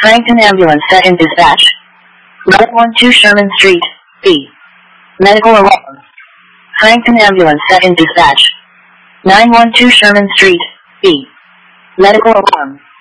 Frankton ambulance set in dispatch. 912 Sherman Street, B. Medical alarm. Frankton ambulance set in dispatch. 912 Sherman Street, B. Medical alarm.